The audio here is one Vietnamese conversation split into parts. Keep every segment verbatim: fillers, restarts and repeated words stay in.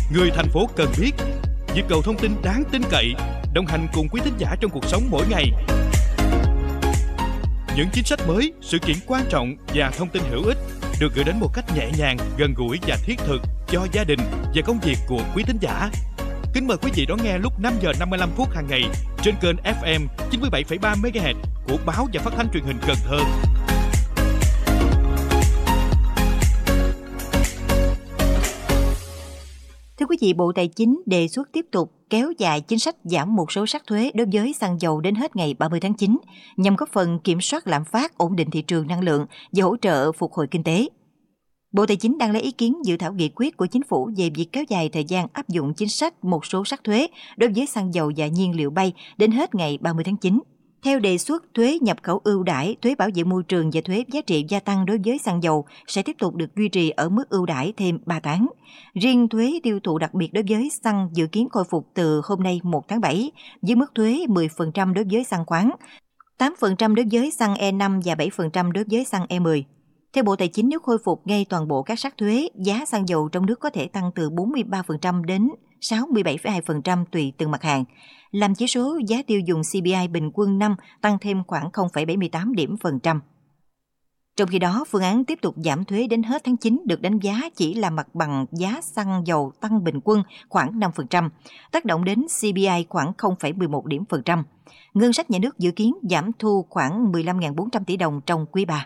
người thành phố cần biết, nhịp cầu thông tin đáng tin cậy, đồng hành cùng quý thính giả trong cuộc sống mỗi ngày. Những chính sách mới, sự kiện quan trọng và thông tin hữu ích được gửi đến một cách nhẹ nhàng, gần gũi và thiết thực cho gia đình và công việc của quý thính giả. Kính mời quý vị đón nghe lúc năm giờ năm mươi lăm phút hàng ngày trên kênh ép em chín mươi bảy phẩy ba mê ga héc của Báo và Phát thanh Truyền hình Cần Thơ. Thưa quý vị, Bộ Tài chính đề xuất tiếp tục kéo dài chính sách giảm một số sắc thuế đối với xăng dầu đến hết ngày ba mươi tháng chín, nhằm góp phần kiểm soát lạm phát, ổn định thị trường năng lượng và hỗ trợ phục hồi kinh tế. Bộ Tài chính đang lấy ý kiến dự thảo nghị quyết của Chính phủ về việc kéo dài thời gian áp dụng chính sách một số sắc thuế đối với xăng dầu và nhiên liệu bay đến hết ngày ba mươi tháng chín. Theo đề xuất, thuế nhập khẩu ưu đãi, thuế bảo vệ môi trường và thuế giá trị gia tăng đối với xăng dầu sẽ tiếp tục được duy trì ở mức ưu đãi thêm ba tháng. Riêng thuế tiêu thụ đặc biệt đối với xăng dự kiến khôi phục từ hôm nay một tháng bảy, với mức thuế mười phần trăm đối với xăng khoáng, tám phần trăm đối với xăng E năm và bảy phần trăm đối với xăng E mười. Theo Bộ Tài chính, nếu khôi phục ngay toàn bộ các sắc thuế, giá xăng dầu trong nước có thể tăng từ bốn mươi ba phần trăm đến sáu mươi bảy phẩy hai phần trăm tùy từng mặt hàng, làm chỉ số giá tiêu dùng xê pê i bình quân năm tăng thêm khoảng không phẩy bảy mươi tám điểm phần trăm. Trong khi đó, phương án tiếp tục giảm thuế đến hết tháng chín được đánh giá chỉ là mặt bằng giá xăng dầu tăng bình quân khoảng năm phần trăm, tác động đến xê pê i khoảng không phẩy mười một điểm phần trăm. Ngân sách nhà nước dự kiến giảm thu khoảng mười lăm nghìn bốn trăm tỷ đồng trong quý ba.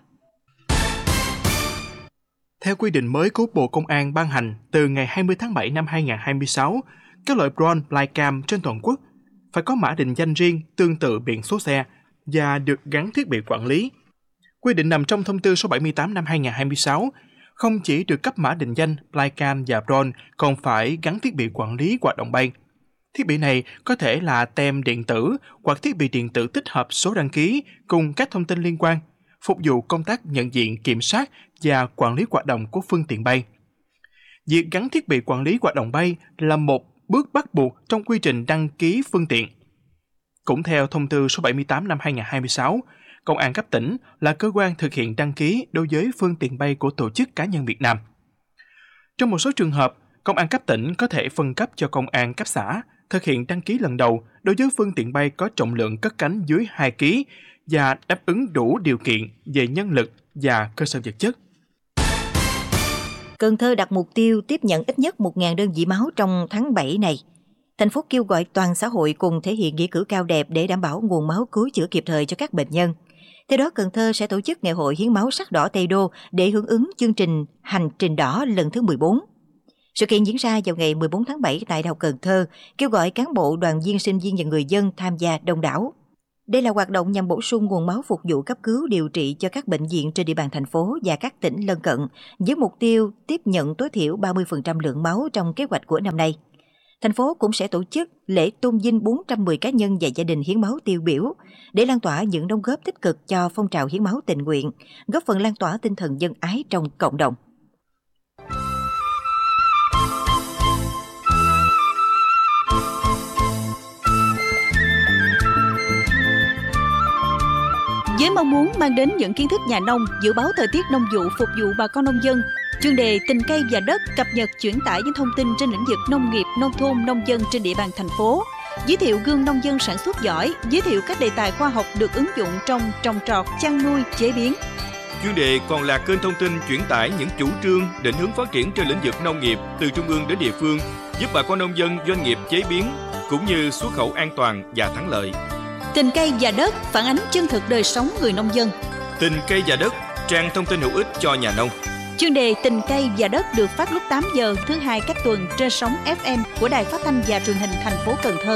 Theo quy định mới của Bộ Công an ban hành từ ngày hai mươi tháng bảy năm hai nghìn không trăm hai mươi sáu, các loại drone flycam trên toàn quốc phải có mã định danh riêng tương tự biển số xe và được gắn thiết bị quản lý. Quy định nằm trong thông tư số bảy mươi tám năm hai nghìn không trăm hai mươi sáu, không chỉ được cấp mã định danh flycam và drone còn phải gắn thiết bị quản lý hoạt động bay. Thiết bị này có thể là tem điện tử hoặc thiết bị điện tử tích hợp số đăng ký cùng các thông tin liên quan, phục vụ công tác nhận diện, kiểm soát và quản lý hoạt động của phương tiện bay. Việc gắn thiết bị quản lý hoạt động bay là một bước bắt buộc trong quy trình đăng ký phương tiện. Cũng theo thông tư số bảy mươi tám năm hai nghìn không trăm hai mươi sáu, Công an cấp tỉnh là cơ quan thực hiện đăng ký đối với phương tiện bay của tổ chức cá nhân Việt Nam. Trong một số trường hợp, Công an cấp tỉnh có thể phân cấp cho Công an cấp xã thực hiện đăng ký lần đầu đối với phương tiện bay có trọng lượng cất cánh dưới hai ki lô gam và đáp ứng đủ điều kiện về nhân lực và cơ sở vật chất. Cần Thơ đặt mục tiêu tiếp nhận ít nhất một nghìn đơn vị máu trong tháng bảy này. Thành phố kêu gọi toàn xã hội cùng thể hiện nghĩa cử cao đẹp để đảm bảo nguồn máu cứu chữa kịp thời cho các bệnh nhân. Theo đó, Cần Thơ sẽ tổ chức ngày hội hiến máu sắc đỏ Tây Đô để hưởng ứng chương trình Hành trình đỏ lần thứ mười bốn. Sự kiện diễn ra vào ngày mười bốn tháng bảy tại Đại học Cần Thơ, kêu gọi cán bộ, đoàn viên, sinh viên và người dân tham gia đông đảo. Đây là hoạt động nhằm bổ sung nguồn máu phục vụ cấp cứu điều trị cho các bệnh viện trên địa bàn thành phố và các tỉnh lân cận, với mục tiêu tiếp nhận tối thiểu ba mươi phần trăm lượng máu trong kế hoạch của năm nay. Thành phố cũng sẽ tổ chức lễ tôn vinh bốn trăm mười cá nhân và gia đình hiến máu tiêu biểu để lan tỏa những đóng góp tích cực cho phong trào hiến máu tình nguyện, góp phần lan tỏa tinh thần nhân ái trong cộng đồng. Với mong muốn mang đến những kiến thức nhà nông, dự báo thời tiết nông vụ phục vụ bà con nông dân, chuyên đề Tình cây và đất cập nhật chuyển tải những thông tin trên lĩnh vực nông nghiệp, nông thôn, nông dân trên địa bàn thành phố, giới thiệu gương nông dân sản xuất giỏi, giới thiệu các đề tài khoa học được ứng dụng trong trồng trọt, chăn nuôi, chế biến. Chuyên đề còn là kênh thông tin chuyển tải những chủ trương, định hướng phát triển trên lĩnh vực nông nghiệp từ trung ương đến địa phương, giúp bà con nông dân, doanh nghiệp chế biến cũng như xuất khẩu an toàn và thắng lợi. Tình cây và đất phản ánh chân thực đời sống người nông dân. Tình cây và đất, trang thông tin hữu ích cho nhà nông. Chuyên đề Tình cây và đất được phát lúc tám giờ thứ hai cách tuần trên sóng ép em của Đài Phát thanh và Truyền hình thành phố Cần Thơ.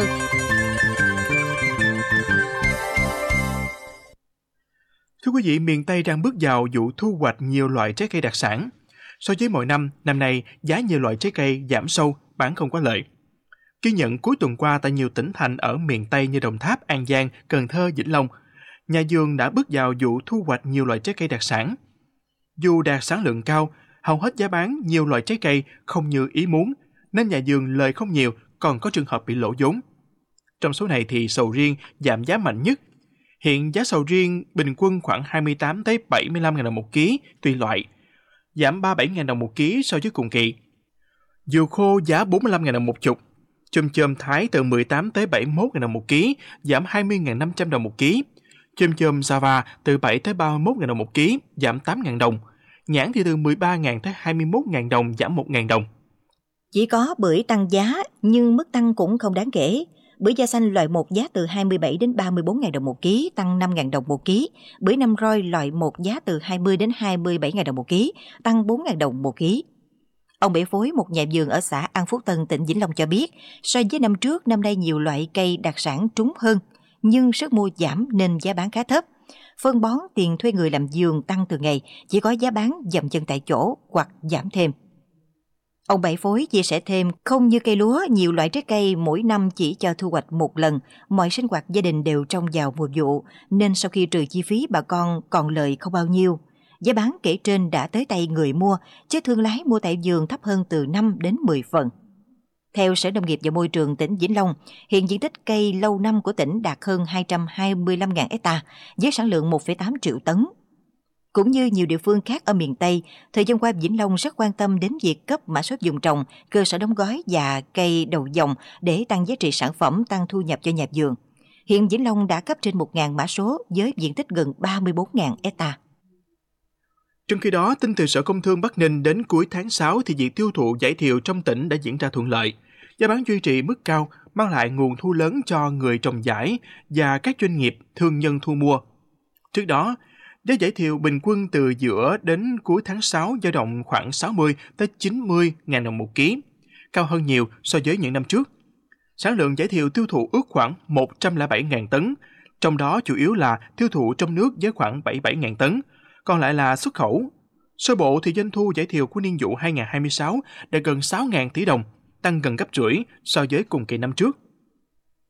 Thưa quý vị, miền Tây đang bước vào vụ thu hoạch nhiều loại trái cây đặc sản. So với mọi năm, năm nay giá nhiều loại trái cây giảm sâu, bán không có lợi. Ghi nhận cuối tuần qua tại nhiều tỉnh thành ở miền Tây như Đồng Tháp, An Giang, Cần Thơ, Vĩnh Long, nhà vườn đã bước vào vụ thu hoạch nhiều loại trái cây đặc sản. Dù đạt sản lượng cao, hầu hết giá bán nhiều loại trái cây không như ý muốn, nên nhà vườn lời không nhiều, còn có trường hợp bị lỗ vốn. Trong số này thì sầu riêng giảm giá mạnh nhất. Hiện giá sầu riêng bình quân khoảng hai mươi tám tới bảy mươi lăm nghìn đồng một ký tùy loại, giảm ba mươi bảy nghìn đồng một ký so với cùng kỳ. Dừa khô giá bốn mươi lăm nghìn đồng một chục. Chôm chôm Thái từ mười tám tới bảy mươi mốt nghìn đồng một ký, giảm hai mươi nghìn năm trăm đồng một ký. Chôm chôm Java từ bảy tới ba mươi mốt nghìn đồng một ký, giảm tám nghìn đồng. Nhãn thì từ mười ba nghìn tới hai mươi mốt nghìn đồng, giảm một nghìn đồng. Chỉ có bưởi tăng giá, nhưng mức tăng cũng không đáng kể. Bưởi da xanh loại một giá từ hai mươi bảy đến ba mươi bốn nghìn đồng một ký, tăng năm nghìn đồng một ký. Bưởi năm roi loại một giá từ hai mươi đến hai mươi bảy nghìn đồng một ký, tăng bốn nghìn đồng một ký. Ông Bảy Phối, một nhà vườn ở xã An Phú Tân, tỉnh Vĩnh Long cho biết, so với năm trước, năm nay nhiều loại cây đặc sản trúng hơn, nhưng sức mua giảm nên giá bán khá thấp. Phân bón, tiền thuê người làm vườn tăng từ ngày, chỉ có giá bán dậm chân tại chỗ hoặc giảm thêm. Ông Bảy Phối chia sẻ thêm, không như cây lúa, nhiều loại trái cây mỗi năm chỉ cho thu hoạch một lần, mọi sinh hoạt gia đình đều trông vào mùa vụ, nên sau khi trừ chi phí bà con còn lời không bao nhiêu. Giá bán kể trên đã tới tay người mua, chứ thương lái mua tại vườn thấp hơn từ năm đến mười phần. Theo Sở Nông nghiệp và Môi trường tỉnh Vĩnh Long, hiện diện tích cây lâu năm của tỉnh đạt hơn hai trăm hai mươi lăm nghìn hectare, với sản lượng một phẩy tám triệu tấn. Cũng như nhiều địa phương khác ở miền Tây, thời gian qua Vĩnh Long rất quan tâm đến việc cấp mã số vùng trồng, cơ sở đóng gói và cây đầu dòng để tăng giá trị sản phẩm, tăng thu nhập cho nhà vườn. Hiện Vĩnh Long đã cấp trên một nghìn mã số với diện tích gần ba mươi bốn nghìn hectare. Trong khi đó, tin từ Sở Công Thương Bắc Ninh, đến cuối tháng sáu thì việc tiêu thụ vải thiều trong tỉnh đã diễn ra thuận lợi. Giá bán duy trì mức cao, mang lại nguồn thu lớn cho người trồng vải và các doanh nghiệp thương nhân thu mua. Trước đó, giá vải thiều bình quân từ giữa đến cuối tháng sáu dao động khoảng sáu mươi tới chín mươi nghìn đồng một ký, cao hơn nhiều so với những năm trước. Sản lượng vải thiều tiêu thụ ước khoảng một trăm lẻ bảy nghìn tấn, trong đó chủ yếu là tiêu thụ trong nước với khoảng bảy mươi bảy nghìn tấn, còn lại là xuất khẩu. Sơ bộ thì doanh thu vải thiều của niên vụ hai nghìn không trăm hai mươi sáu đã gần sáu nghìn tỷ đồng, tăng gần gấp rưỡi so với cùng kỳ năm trước.